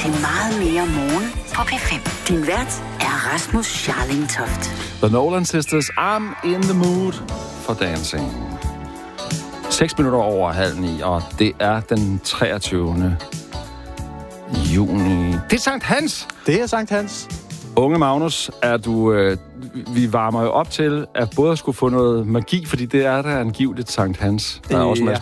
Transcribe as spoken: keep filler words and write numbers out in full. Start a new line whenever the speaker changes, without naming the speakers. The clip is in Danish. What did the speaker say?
til meget mere morgen på P fem. Din vært er Rasmus Scharling Toft.
The Nolan Sisters, I'm in the mood for dancing. seks minutter over halv ni, og det er den treogtyvende juni. Det er Sankt Hans!
Det er Sankt Hans.
Unge Magnus, er du... Øh, vi varmer jo op til, at både skulle få noget magi, fordi det er der angiveligt Sankt Hans. Der er også en masse